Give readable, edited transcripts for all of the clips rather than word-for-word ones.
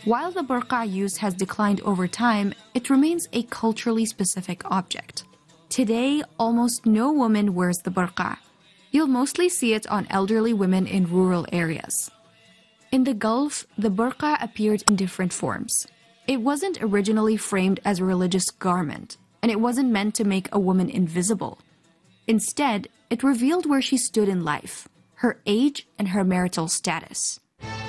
While the burqa use has declined over time, it remains a culturally specific object. Today, almost no woman wears the burqa. You'll mostly see it on elderly women in rural areas. In the Gulf, the burqa appeared in different forms. It wasn't originally framed as a religious garment, and it wasn't meant to make a woman invisible. Instead, it revealed where she stood in life, her age, and her marital status.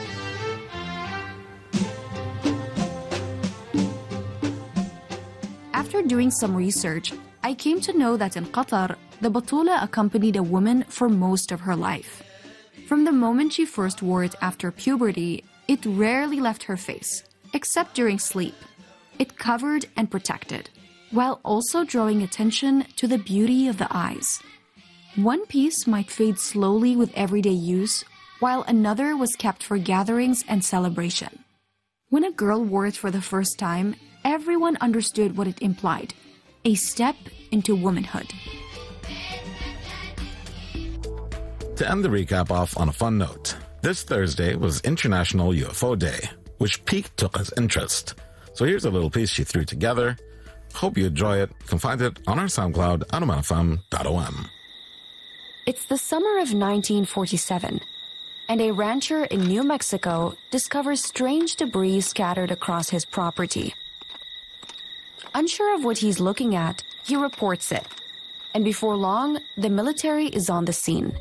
After doing some research, I came to know that in Qatar, the batula accompanied a woman for most of her life. From the moment she first wore it after puberty, it rarely left her face, except during sleep. It covered and protected, while also drawing attention to the beauty of the eyes. One piece might fade slowly with everyday use, while another was kept for gatherings and celebration. When a girl wore it for the first time, everyone understood what it implied: a step into womanhood. To end the recap off on a fun note, this Thursday was International UFO Day, which piqued Tuqa's interest. So here's a little piece she threw together. Hope you enjoy it. You can find it on our SoundCloud, anomanfm.om. It's the summer of 1947, and a rancher in New Mexico discovers strange debris scattered across his property. Unsure of what he's looking at, he reports it, and before long, the military is on the scene.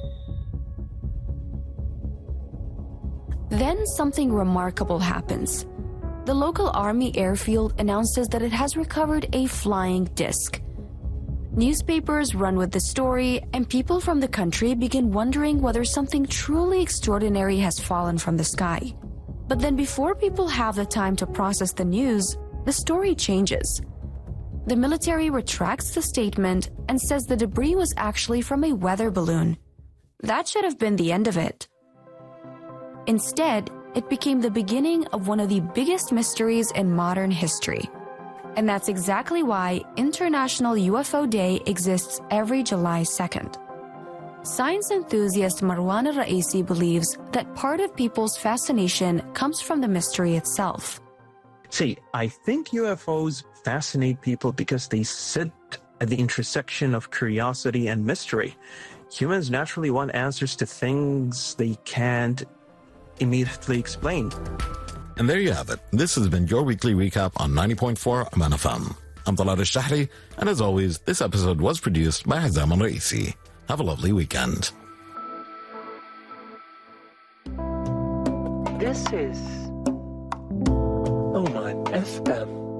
Then something remarkable happens. The local army airfield announces that it has recovered a flying disc. Newspapers run with the story, and people from the country begin wondering whether something truly extraordinary has fallen from the sky. But then before people have the time to process the news, the story changes. The military retracts the statement and says the debris was actually from a weather balloon. That should have been the end of it. Instead, it became the beginning of one of the biggest mysteries in modern history. And that's exactly why International UFO Day exists every July 2nd. Science enthusiast Marwan Al-Raisi believes that part of people's fascination comes from the mystery itself. See, I think UFOs fascinate people because they sit at the intersection of curiosity and mystery. Humans naturally want answers to things they can't immediately explain. And there you have it. This has been your weekly recap on 90.4 Aman FM. I'm Talal Al-Shahri, and as always, this episode was produced by Hazam Al-Raisi. Have a lovely weekend. This is Oman FM.